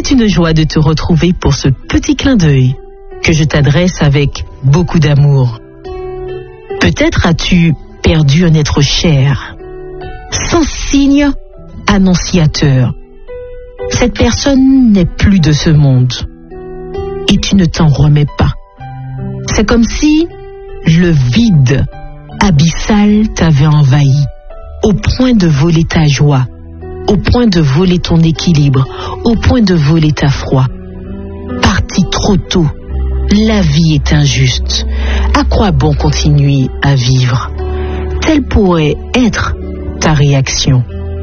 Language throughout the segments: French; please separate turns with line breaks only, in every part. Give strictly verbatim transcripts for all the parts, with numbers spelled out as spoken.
C'est une joie de te retrouver pour ce petit clin d'œil que je t'adresse avec beaucoup d'amour. Peut-être as-tu perdu un être cher, sans signe annonciateur. Cette personne n'est plus de ce monde et tu ne t'en remets pas. C'est comme si le vide abyssal t'avait envahi, au point de voler ta joie, au point de voler ton équilibre, au point de voler ta foi. Parti trop tôt, la vie est injuste. À quoi bon continuer à vivre? Telle pourrait être ta réaction.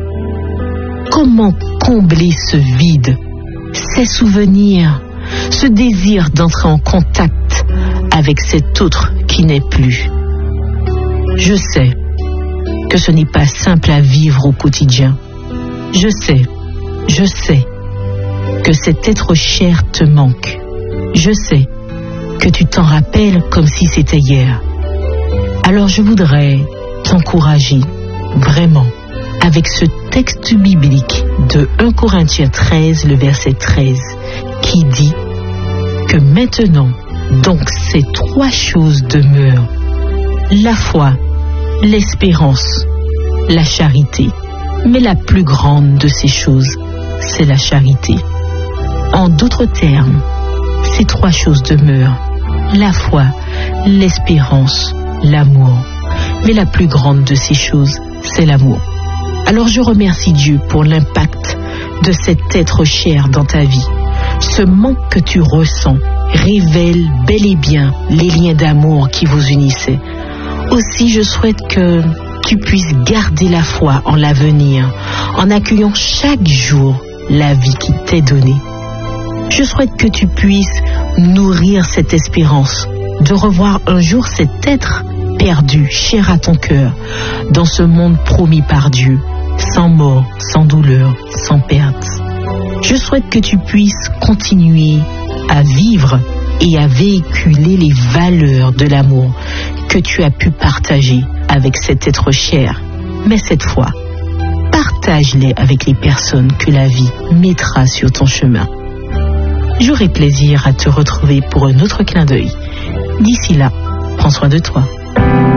Comment combler ce vide, ces souvenirs, ce désir d'entrer en contact avec cet autre qui n'est plus? Je sais que ce n'est pas simple à vivre au quotidien. Je sais, je sais que cet être cher te manque. Je sais que tu t'en rappelles comme si c'était hier. Alors je voudrais t'encourager vraiment avec ce texte biblique de premier Corinthiens treize, le verset treize, qui dit que maintenant, donc ces trois choses demeurent: la foi, l'espérance, la charité. Mais la plus grande de ces choses, c'est la charité. En d'autres termes, ces trois choses demeurent: la foi, l'espérance, l'amour. Mais la plus grande de ces choses, c'est l'amour. Alors je remercie Dieu pour l'impact de cet être cher dans ta vie. Ce manque que tu ressens révèle bel et bien les liens d'amour qui vous unissaient. Aussi, je souhaite que tu puisses garder la foi en l'avenir, en accueillant chaque jour la vie qui t'est donnée. Je souhaite que tu puisses nourrir cette espérance de revoir un jour cet être perdu, cher à ton cœur, dans ce monde promis par Dieu, sans mort, sans douleur, sans perte. Je souhaite que tu puisses continuer à vivre et à véhiculer les valeurs de l'amour que tu as pu partager avec cet être cher. Mais cette fois, partage-les avec les personnes que la vie mettra sur ton chemin. J'aurai plaisir à te retrouver pour un autre clin d'œil. D'ici là, prends soin de toi.